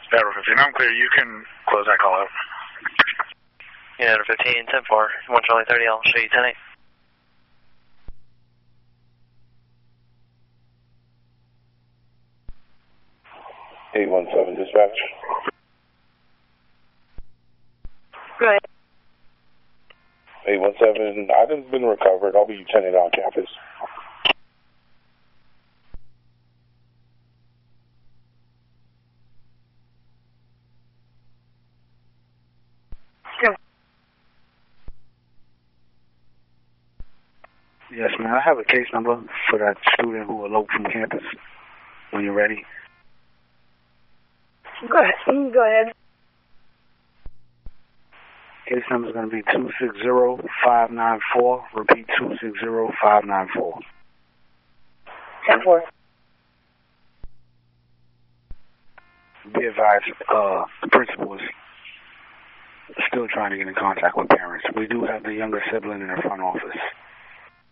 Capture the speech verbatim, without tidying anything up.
Battle fifteen, I'm clear. You can close that call out. Yeah, fifteen, ten four, one Charlie thirty, I'll show you ten eight. eight one seven, dispatch. Go ahead. eight one seven, item's been recovered. I'll be ten eight on campus. Yes, man. I have a case number for that student who eloped from campus. When you're ready. Go ahead. Go ahead. Case number is going to be two six zero five nine four. Repeat, two six zero five nine four. ten four. Be advised, uh, the principal is still trying to get in contact with parents. We do have the younger sibling in the front office.